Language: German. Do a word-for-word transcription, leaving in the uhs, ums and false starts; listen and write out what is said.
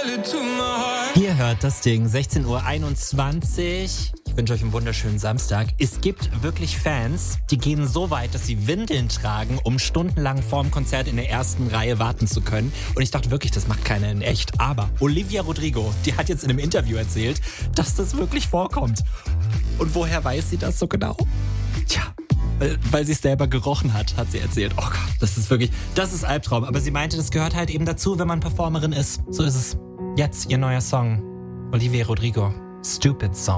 Ihr hört das Ding, sechzehn Uhr einundzwanzig. Ich wünsche euch einen wunderschönen Samstag. Es gibt wirklich Fans, die gehen so weit, dass sie Windeln tragen, um stundenlang vorm Konzert in der ersten Reihe warten zu können. Und ich dachte wirklich, das macht keiner in echt. Aber Olivia Rodrigo, die hat jetzt in einem Interview erzählt, dass das wirklich vorkommt. Und woher weiß sie das so genau? Tja, weil, weil sie es selber gerochen hat, hat sie erzählt. Oh Gott, das ist wirklich, das ist Albtraum. Aber sie meinte, das gehört halt eben dazu, wenn man Performerin ist. So ist es. Jetzt ihr neuer Song. Olivia Rodrigo. Stupid Song.